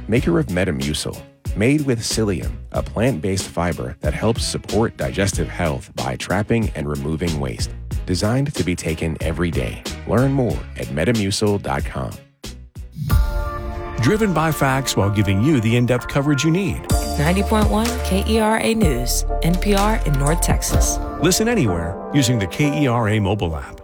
maker of Metamucil, made with psyllium, a plant-based fiber that helps support digestive health by trapping and removing waste. Designed to be taken every day. Learn more at Metamucil.com. Driven by facts while giving you the in-depth coverage you need. 90.1 KERA News, NPR in North Texas. Listen anywhere using the KERA mobile app.